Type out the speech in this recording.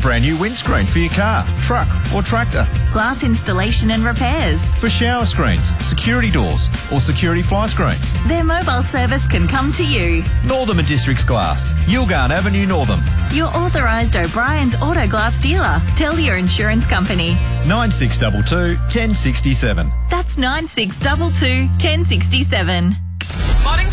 brand new windscreen for your car, truck or tractor. Glass installation and repairs. For shower screens, security doors or security fly screens. Their mobile service can come to you. Northern Districts Glass, Yilgarn Avenue, Northam. Your authorised O'Brien's Auto Glass dealer. Tell your insurance company. 9622 1067. That's 9622 1067.